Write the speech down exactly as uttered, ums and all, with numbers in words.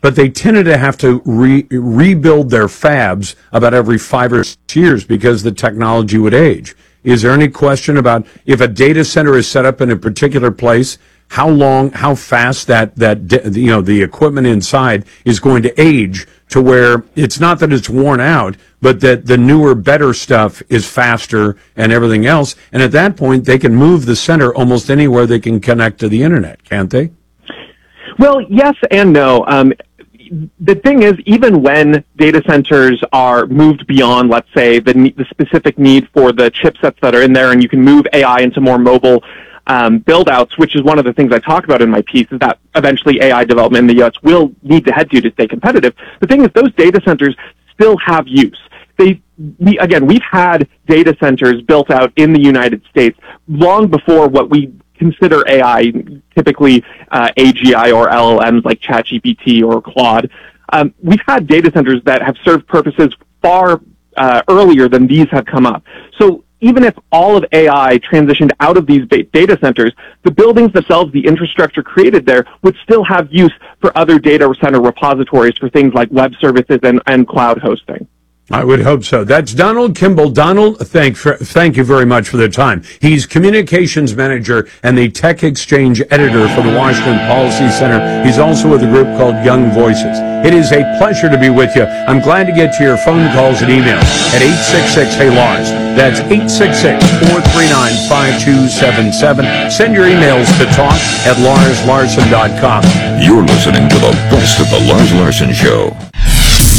but they tended to have to re- rebuild their fabs about every five or six years because the technology would age. Is there any question about if a data center is set up in a particular place, how long, how fast that, that you know, the equipment inside is going to age to where it's not that it's worn out, but that the newer, better stuff is faster and everything else. And at that point, they can move the center almost anywhere they can connect to the internet, can't they? Well, yes and no. Um, the thing is, even when data centers are moved beyond, let's say, the, the specific need for the chipsets that are in there, and you can move A I into more mobile um, build-outs, which is one of the things I talk about in my piece, is that eventually A I development in the U S will need to head to to stay competitive. The thing is, those data centers still have use. They, we, again, we've had data centers built out in the United States long before what we consider A I, typically uh, A G I or L L Ms like ChatGPT or Claude. Um, we've had data centers that have served purposes far uh, earlier than these have come up. So even if all of A I transitioned out of these data centers, the buildings themselves, the infrastructure created there, would still have use for other data center repositories for things like web services and, and cloud hosting. I would hope so. That's Donald Kimball. Donald, thank, for, thank you very much for the time. He's communications manager and the Tech Exchange editor for the Washington Policy Center. He's also with a group called Young Voices. It is a pleasure to be with you. I'm glad to get to your phone calls and emails at eight six six, hey Lars. That's eight six six, four three nine, five two seven seven. Send your emails to talk at lars larson dot com. You're listening to the best of the Lars Larson Show.